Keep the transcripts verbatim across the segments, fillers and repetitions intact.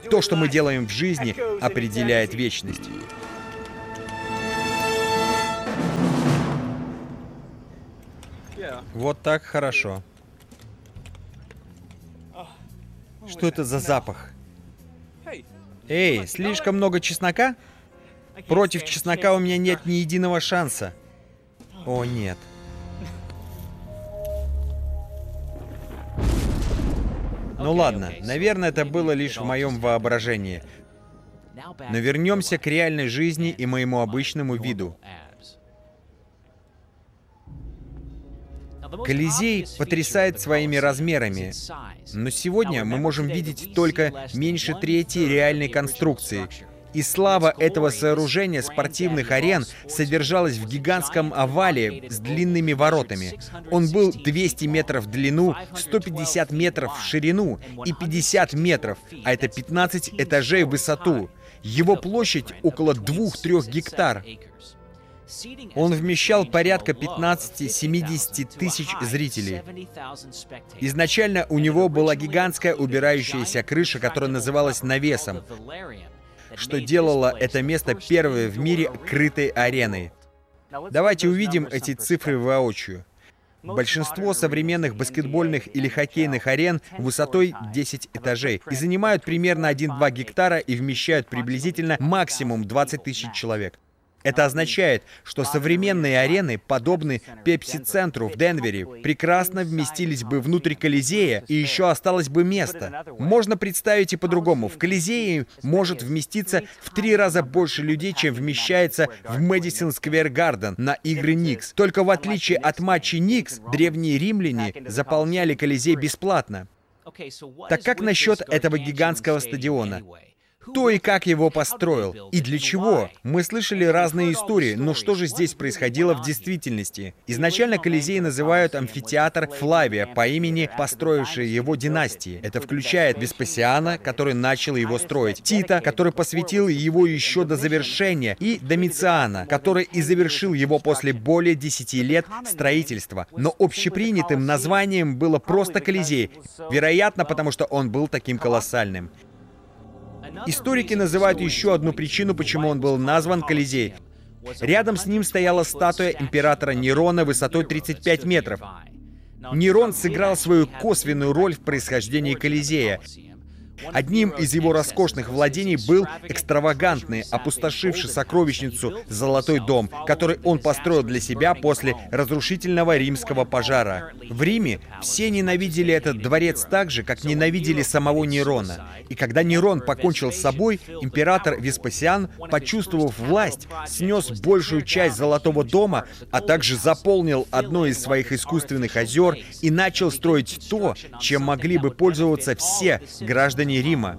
То, что мы делаем в жизни, определяет вечность. Вот так хорошо. Что это за запах? Эй, слишком много чеснока? Против чеснока у меня нет ни единого шанса. О, нет. Ну ладно, наверное, это было лишь в моем воображении. Но вернемся к реальной жизни и моему обычному виду. Колизей потрясает своими размерами, но сегодня мы можем видеть только меньше трети реальной конструкции. И слава этого сооружения спортивных арен содержалась в гигантском овале с длинными воротами. Он был двести метров в длину, сто пятьдесят метров в ширину и пятьдесят метров, а это пятнадцать этажей в высоту. Его площадь около двух-трёх гектар. Он вмещал порядка пятнадцати-семидесяти тысяч зрителей. Изначально у него была гигантская убирающаяся крыша, которая называлась навесом, что делало это место первой в мире крытой ареной. Давайте увидим эти цифры воочию. Большинство современных баскетбольных или хоккейных арен высотой десять этажей и занимают примерно один-два гектара и вмещают приблизительно максимум двадцать тысяч человек. Это означает, что современные арены, подобные Пепси-центру в Денвере, прекрасно вместились бы внутрь Колизея, и еще осталось бы место. Можно представить и по-другому. В Колизее может вместиться в три раза больше людей, чем вмещается в Мэдисон Сквер Гарден на игры Никс. Только в отличие от матчей Никс, древние римляне заполняли Колизей бесплатно. Так как насчет этого гигантского стадиона? Кто и как его построил? И для чего? Мы слышали разные истории, но что же здесь происходило в действительности? Изначально Колизей называют амфитеатр Флавия по имени построившей его династии. Это включает Веспасиана, который начал его строить, Тита, который посвятил его еще до завершения, и Домициана, который и завершил его после более десяти лет строительства. Но общепринятым названием было просто Колизей, вероятно, потому что он был таким колоссальным. Историки называют еще одну причину, почему он был назван Колизей. Рядом с ним стояла статуя императора Нерона высотой тридцать пять метров. Нерон сыграл свою косвенную роль в происхождении Колизея. Одним из его роскошных владений был экстравагантный, опустошивший сокровищницу Золотой дом, который он построил для себя после разрушительного римского пожара. В Риме все ненавидели этот дворец так же, как ненавидели самого Нерона. И когда Нерон покончил с собой, император Веспасиан, почувствовав власть, снес большую часть Золотого дома, а также заполнил одно из своих искусственных озер и начал строить то, чем могли бы пользоваться все граждане Рима.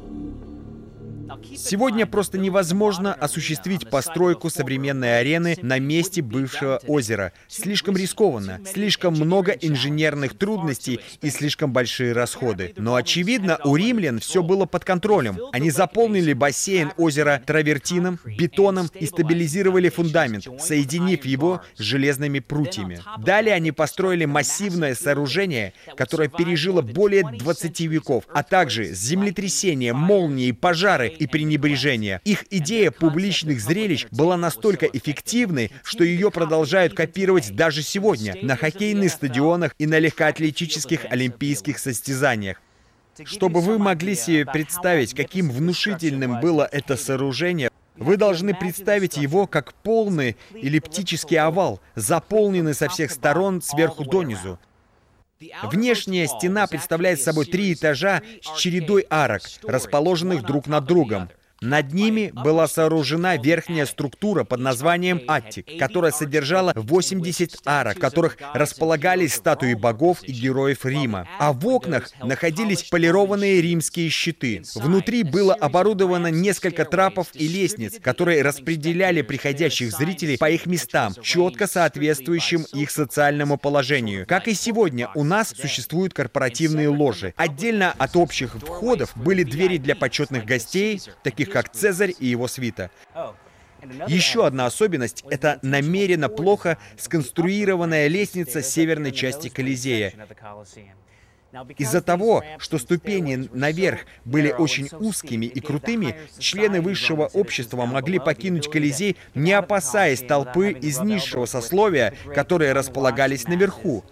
Сегодня просто невозможно осуществить постройку современной арены на месте бывшего озера. Слишком рискованно, слишком много инженерных трудностей и слишком большие расходы. Но, очевидно, у римлян все было под контролем. Они заполнили бассейн озера травертином, бетоном и стабилизировали фундамент, соединив его с железными прутьями. Далее они построили массивное сооружение, которое пережило более двадцати веков, а также землетрясения, молнии, пожары и пренебрежения. Их идея публичных зрелищ была настолько эффективной, что ее продолжают копировать даже сегодня на хоккейных стадионах и на легкоатлетических олимпийских состязаниях. Чтобы вы могли себе представить, каким внушительным было это сооружение, вы должны представить его как полный эллиптический овал, заполненный со всех сторон сверху донизу. Внешняя стена представляет собой три этажа с чередой арок, расположенных друг над другом. Над ними была сооружена верхняя структура под названием аттик, которая содержала восемьдесят арок, в которых располагались статуи богов и героев Рима. А в окнах находились полированные римские щиты. Внутри было оборудовано несколько трапов и лестниц, которые распределяли приходящих зрителей по их местам, четко соответствующим их социальному положению. Как и сегодня, у нас существуют корпоративные ложи. Отдельно от общих входов были двери для почетных гостей, таких как Цезарь и его свита. Еще одна особенность — это намеренно плохо сконструированная лестница северной части Колизея. Из-за того, что ступени наверх были очень узкими и крутыми, члены высшего общества могли покинуть Колизей, не опасаясь толпы из низшего сословия, которые располагались наверху.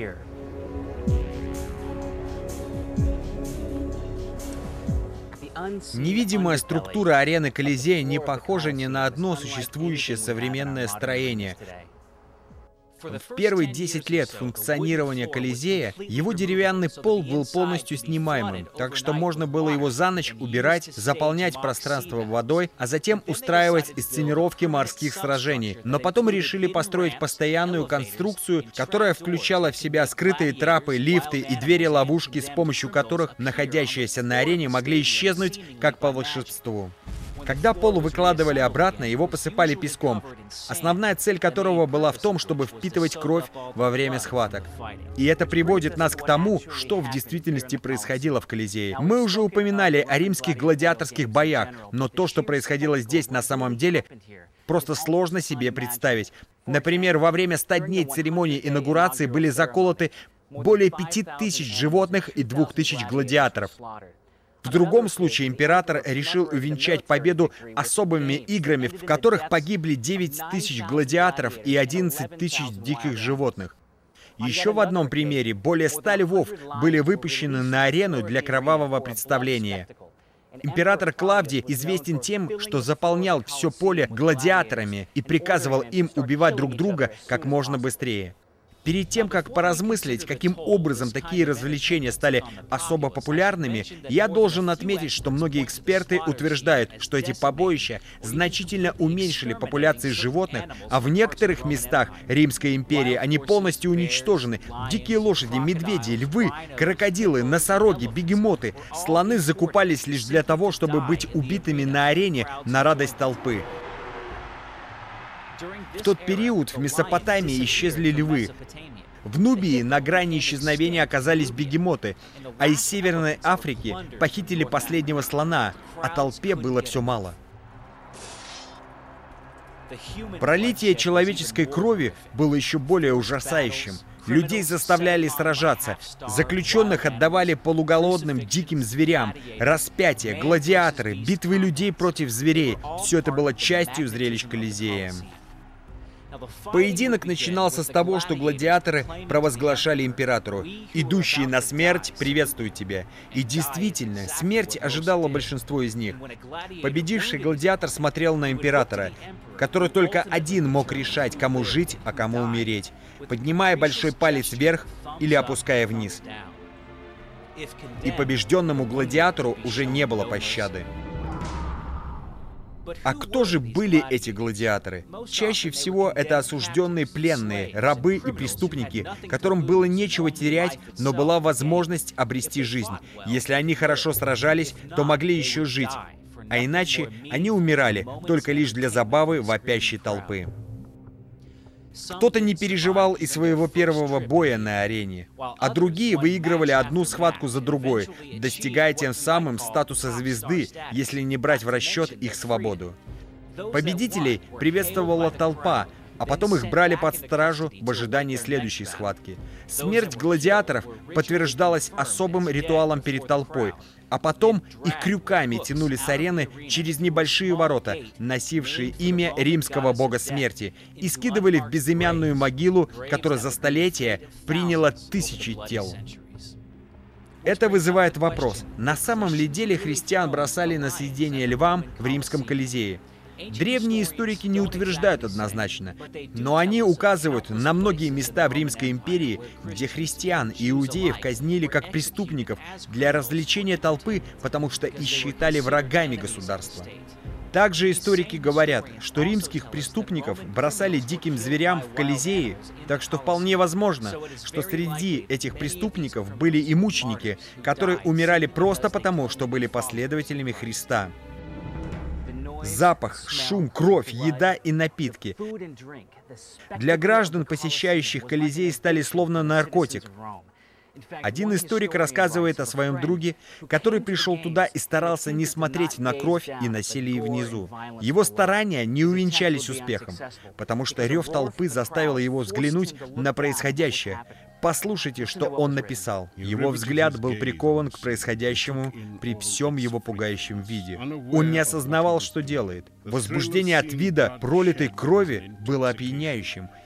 Невидимая структура арены Колизея не похожа ни на одно существующее современное строение. В первые десять лет функционирования Колизея его деревянный пол был полностью снимаемым, так что можно было его за ночь убирать, заполнять пространство водой, а затем устраивать инсценировки морских сражений. Но потом решили построить постоянную конструкцию, которая включала в себя скрытые трапы, лифты и двери-ловушки, с помощью которых находящиеся на арене могли исчезнуть как по волшебству. Когда пол выкладывали обратно, его посыпали песком, основная цель которого была в том, чтобы впитывать кровь во время схваток. И это приводит нас к тому, что в действительности происходило в Колизее. Мы уже упоминали о римских гладиаторских боях, но то, что происходило здесь на самом деле, просто сложно себе представить. Например, во время ста дней церемонии инаугурации были заколоты более пяти тысяч животных и двух тысяч гладиаторов. В другом случае император решил увенчать победу особыми играми, в которых погибли девять тысяч гладиаторов и одиннадцать тысяч диких животных. Еще в одном примере более ста львов были выпущены на арену для кровавого представления. Император Клавдий известен тем, что заполнял все поле гладиаторами и приказывал им убивать друг друга как можно быстрее. Перед тем, как поразмыслить, каким образом такие развлечения стали особо популярными, я должен отметить, что многие эксперты утверждают, что эти побоища значительно уменьшили популяции животных, а в некоторых местах Римской империи они полностью уничтожены. Дикие лошади, медведи, львы, крокодилы, носороги, бегемоты, слоны закупались лишь для того, чтобы быть убитыми на арене на радость толпы. В тот период в Месопотамии исчезли львы. В Нубии на грани исчезновения оказались бегемоты, а из Северной Африки похитили последнего слона, а толпе было все мало. Пролитие человеческой крови было еще более ужасающим. Людей заставляли сражаться, заключенных отдавали полуголодным диким зверям, распятия, гладиаторы, битвы людей против зверей — все это было частью зрелищ Колизея. Поединок начинался с того, что гладиаторы провозглашали императору: «Идущие на смерть приветствуют тебя». И действительно, смерть ожидала большинство из них. Победивший гладиатор смотрел на императора, который только один мог решать, кому жить, а кому умереть, поднимая большой палец вверх или опуская вниз. И побежденному гладиатору уже не было пощады. А кто же были эти гладиаторы? Чаще всего это осужденные пленные, рабы и преступники, которым было нечего терять, но была возможность обрести жизнь. Если они хорошо сражались, то могли еще жить, а иначе они умирали только лишь для забавы вопящей толпы. Кто-то не переживал и своего первого боя на арене, а другие выигрывали одну схватку за другой, достигая тем самым статуса звезды, если не брать в расчет их свободу. Победителей приветствовала толпа, а потом их брали под стражу в ожидании следующей схватки. Смерть гладиаторов подтверждалась особым ритуалом перед толпой, а потом их крюками тянули с арены через небольшие ворота, носившие имя римского бога смерти, и скидывали в безымянную могилу, которая за столетия приняла тысячи тел. Это вызывает вопрос: на самом ли деле христиан бросали на съедение львам в римском Колизее? Древние историки не утверждают однозначно, но они указывают на многие места в Римской империи, где христиан и иудеев казнили как преступников для развлечения толпы, потому что их считали врагами государства. Также историки говорят, что римских преступников бросали диким зверям в Колизее, так что вполне возможно, что среди этих преступников были и мученики, которые умирали просто потому, что были последователями Христа. Запах, шум, кровь, еда и напитки для граждан, посещающих Колизей, стали словно наркотик. Один историк рассказывает о своем друге, который пришел туда и старался не смотреть на кровь и насилие внизу. Его старания не увенчались успехом, потому что рев толпы заставил его взглянуть на происходящее. Послушайте, что он написал. Его взгляд был прикован к происходящему при всем его пугающем виде. Он не осознавал, что делает. Возбуждение от вида пролитой крови было опьяняющим.